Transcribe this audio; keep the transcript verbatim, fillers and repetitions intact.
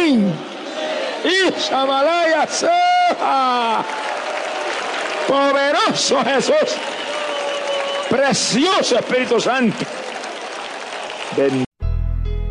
Amén. Y Shamalaya Seja. Poderoso Jesús. Precioso Espíritu Santo. Bendito.